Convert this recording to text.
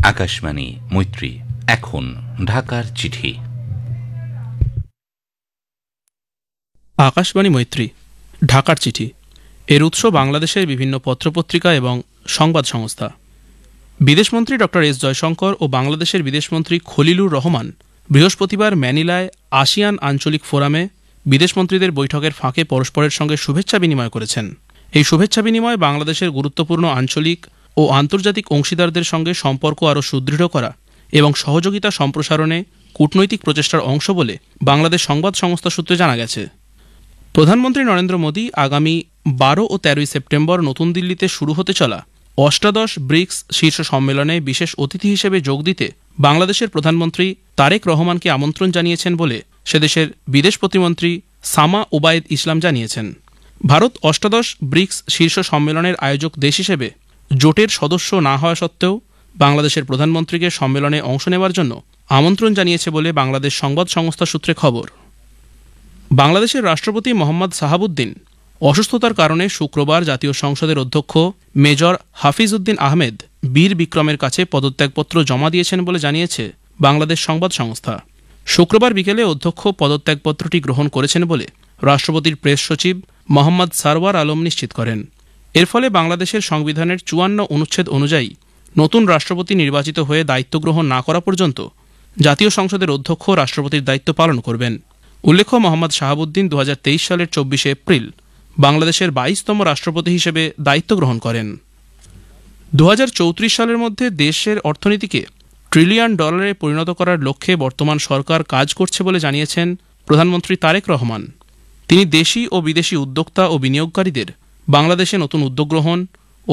আকাশবাণী মৈত্রী, এখন ঢাকার চিঠি। আকাশবাণী মৈত্রী, ঢাকার চিঠি এর উৎস বাংলাদেশের বিভিন্ন পত্রপত্রিকা এবং সংবাদ সংস্থা। বিদেশমন্ত্রী ডক্টর এস জয়শঙ্কর ও বাংলাদেশের বিদেশমন্ত্রী খলিলুর রহমান বৃহস্পতিবার ম্যানিলায় আসিয়ান আঞ্চলিক ফোরামে বিদেশমন্ত্রীদের বৈঠকের ফাঁকে পরস্পরের সঙ্গে শুভেচ্ছা বিনিময় করেছেন। এই শুভেচ্ছা বিনিময় বাংলাদেশের গুরুত্বপূর্ণ আঞ্চলিক ও আন্তর্জাতিক অংশীদারদের সঙ্গে সম্পর্ক আরও সুদৃঢ় করা এবং সহযোগিতা সম্প্রসারণে কূটনৈতিক প্রচেষ্টার অংশ বলে বাংলাদেশ সংবাদ সংস্থা সূত্রে জানা গেছে। প্রধানমন্ত্রী নরেন্দ্র মোদী আগামী 12 ও 13 সেপ্টেম্বর নতুন দিল্লিতে শুরু হতে চলা অষ্টাদশ ব্রিক্স শীর্ষ সম্মেলনে বিশেষ অতিথি হিসেবে যোগ দিতে বাংলাদেশের প্রধানমন্ত্রী তারেক রহমানকে আমন্ত্রণ জানিয়েছেন বলে সেদেশের বিদেশ প্রতিমন্ত্রী সামা ওবায়েদ ইসলাম জানিয়েছেন। ভারত অষ্টাদশ ব্রিক্স শীর্ষ সম্মেলনের আয়োজক দেশ হিসেবে জোটের সদস্য না হওয়া সত্ত্বেও বাংলাদেশের প্রধানমন্ত্রীকে সম্মেলনে অংশ নেওয়ার জন্য আমন্ত্রণ জানিয়েছে বলে বাংলাদেশ সংবাদ সংস্থা সূত্রে খবর। বাংলাদেশের রাষ্ট্রপতি মোহাম্মদ সাহাবুদ্দিন অসুস্থতার কারণে শুক্রবার জাতীয় সংসদের অধ্যক্ষ মেজর হাফিজ উদ্দিন আহমেদ বীর বিক্রমের কাছে পদত্যাগপত্র জমা দিয়েছেন বলে জানিয়েছে বাংলাদেশ সংবাদ সংস্থা। শুক্রবার বিকেলে অধ্যক্ষ পদত্যাগপত্রটি গ্রহণ করেছেন বলে রাষ্ট্রপতির প্রেস সচিব মোহাম্মদ সারওয়ার আলম নিশ্চিত করেন। এর ফলে বাংলাদেশের সংবিধানের 54 অনুচ্ছেদ অনুযায়ী নতুন রাষ্ট্রপতি নির্বাচিত হয়ে দায়িত্ব গ্রহণ না করা পর্যন্ত জাতীয় সংসদের অধ্যক্ষ রাষ্ট্রপতির দায়িত্ব পালন করবেন। উল্লেখ্য, মোহাম্মদ শাহাবুদ্দিন 2023 সালের 24 এপ্রিল বাংলাদেশের 22তম রাষ্ট্রপতি হিসেবে দায়িত্ব গ্রহণ করেন। 2034 সালের মধ্যে দেশের অর্থনীতিকে $1 ট্রিলিয়ন পরিণত করার লক্ষ্যে বর্তমান সরকার কাজ করছে বলে জানিয়েছেন প্রধানমন্ত্রী তারেক রহমান। তিনি দেশি ও বিদেশি উদ্যোক্তা ও বিনিয়োগকারীদের বাংলাদেশে নতুন উদ্যোগ গ্রহণ